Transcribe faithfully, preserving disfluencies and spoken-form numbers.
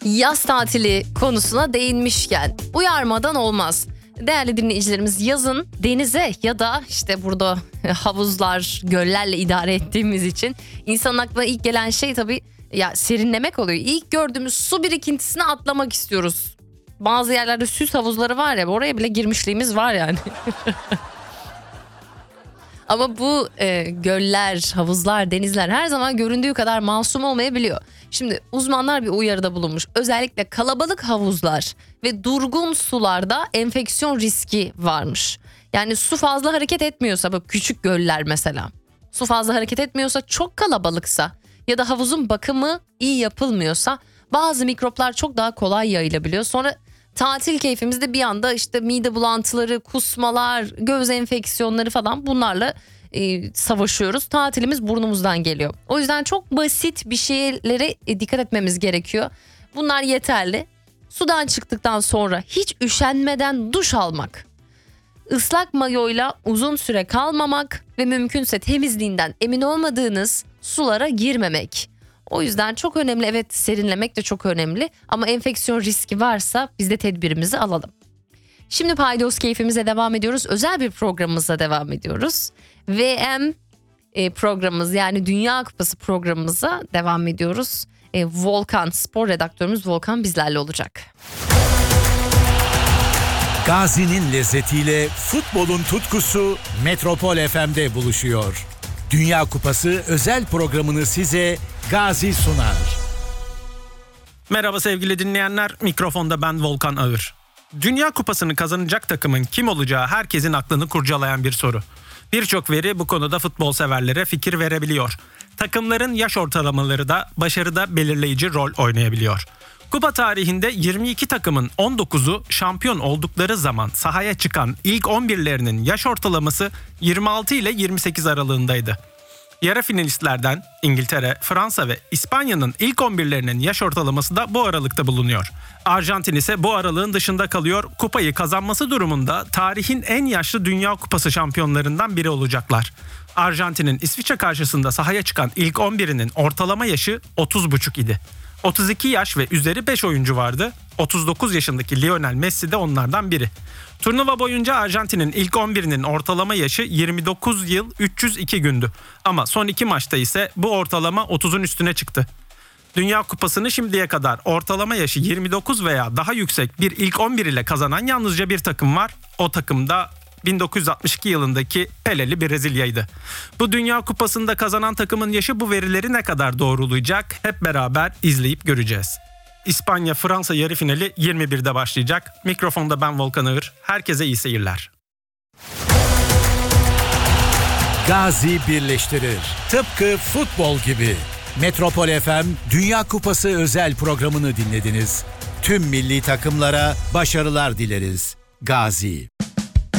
Yaz tatili konusuna değinmişken uyarmadan olmaz. Değerli dinleyicilerimiz, yazın denize ya da işte burada havuzlar, göllerle idare ettiğimiz için insanın aklına ilk gelen şey tabii ya serinlemek oluyor. İlk gördüğümüz su birikintisine atlamak istiyoruz. Bazı yerlerde süs havuzları var ya, oraya bile girmişliğimiz var yani. Ama bu e, göller, havuzlar, denizler her zaman göründüğü kadar masum olmayabiliyor. Şimdi uzmanlar bir uyarıda bulunmuş. Özellikle kalabalık havuzlar ve durgun sularda enfeksiyon riski varmış. Yani su fazla hareket etmiyorsa, bu küçük göller mesela. Su fazla hareket etmiyorsa, çok kalabalıksa ya da havuzun bakımı iyi yapılmıyorsa bazı mikroplar çok daha kolay yayılabiliyor. Sonra tatil keyfimizde bir anda işte mide bulantıları, kusmalar, göz enfeksiyonları falan, bunlarla e, savaşıyoruz. Tatilimiz burnumuzdan geliyor. O yüzden çok basit bir şeylere e, dikkat etmemiz gerekiyor. Bunlar yeterli. Sudan çıktıktan sonra hiç üşenmeden duş almak, ıslak mayoyla uzun süre kalmamak ve mümkünse temizliğinden emin olmadığınız sulara girmemek. O yüzden çok önemli. Evet, serinlemek de çok önemli ama enfeksiyon riski varsa biz de tedbirimizi alalım. Şimdi Paydos keyfimize devam ediyoruz. Özel bir programımıza devam ediyoruz. V M programımız, yani Dünya Kupası programımıza devam ediyoruz. E, Volkan, spor redaktörümüz Volkan bizlerle olacak. Gazi'nin lezzetiyle futbolun tutkusu Metropol F M'de buluşuyor. Dünya Kupası özel programını size Gazi sunar. Merhaba sevgili dinleyenler, mikrofonda ben Volkan Ağır. Dünya Kupası'nı kazanacak takımın kim olacağı herkesin aklını kurcalayan bir soru. Birçok veri bu konuda futbol severlere fikir verebiliyor. Takımların yaş ortalamaları da başarıda belirleyici rol oynayabiliyor. Kupa tarihinde yirmi iki takımın on dokuzu şampiyon oldukları zaman sahaya çıkan ilk on birlerinin yaş ortalaması yirmi altı ile yirmi sekiz aralığındaydı. Yarı finalistlerden İngiltere, Fransa ve İspanya'nın ilk on birlerinin yaş ortalaması da bu aralıkta bulunuyor. Arjantin ise bu aralığın dışında kalıyor. Kupayı kazanması durumunda tarihin en yaşlı Dünya Kupası şampiyonlarından biri olacaklar. Arjantin'in İsviçre karşısında sahaya çıkan ilk on birinin ortalama yaşı otuz buçuk idi. otuz iki yaş ve üzeri beş oyuncu vardı. otuz dokuz yaşındaki Lionel Messi de onlardan biri. Turnuva boyunca Arjantin'in ilk on birinin ortalama yaşı yirmi dokuz yıl üç yüz iki gündü. Ama son iki maçta ise bu ortalama otuzun üstüne çıktı. Dünya Kupası'nı şimdiye kadar ortalama yaşı yirmi dokuz veya daha yüksek bir ilk on bir ile kazanan yalnızca bir takım var. O takım da bin dokuz yüz altmış iki yılındaki Peleli Brezilya'ydı. Bu Dünya Kupası'nda kazanan takımın yaşı bu verileri ne kadar doğrulayacak hep beraber izleyip göreceğiz. İspanya-Fransa yarı finali yirmi birde başlayacak. Mikrofonda ben Volkan Ağır. Herkese iyi seyirler. Gazi birleştirir. Tıpkı futbol gibi. Metropol F M Dünya Kupası özel programını dinlediniz. Tüm milli takımlara başarılar dileriz. Gazi.